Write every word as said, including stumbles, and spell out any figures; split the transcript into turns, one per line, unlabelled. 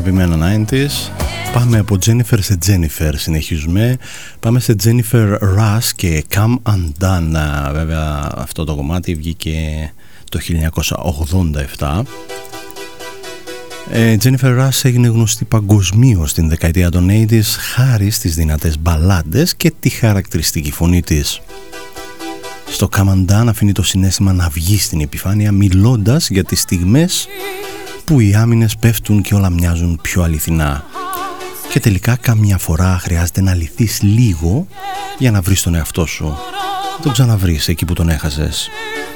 αγαπημένα ενενήντα. Πάμε από Jennifer σε Jennifer, συνεχίζουμε. Πάμε σε Jennifer Rush και Come Undone. Βέβαια αυτό το κομμάτι βγήκε το χίλια εννιακόσια ογδόντα επτά. ε, Jennifer Rush έγινε γνωστή παγκοσμίως στην δεκαετία των ογδόντα χάρη στις δυνατές μπαλάντες και τη χαρακτηριστική φωνή της. Στο Come Undone αφήνει το συναίσθημα να βγει στην επιφάνεια, μιλώντας για τις στιγμές που οι άμυνες πέφτουν και όλα μοιάζουν πιο αληθινά. Και τελικά καμιά φορά χρειάζεται να λυθείς λίγο για να βρεις τον εαυτό σου. Τον ξαναβρεις εκεί που τον έχασες.